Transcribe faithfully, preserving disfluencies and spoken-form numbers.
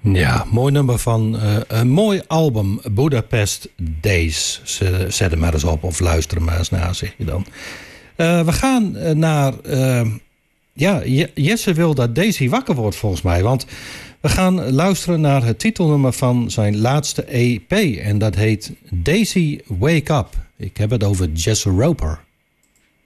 Ja, mooi nummer van uh, een mooi album, Budapest Days. Zet hem maar eens op of luister hem maar eens naar, zeg je dan. Uh, we gaan naar... Uh, ja, Jesse wil dat Daisy wakker wordt volgens mij. Want we gaan luisteren naar het titelnummer van zijn laatste E P. En dat heet Daisy Wake Up. Ik heb het over Jesse Roper.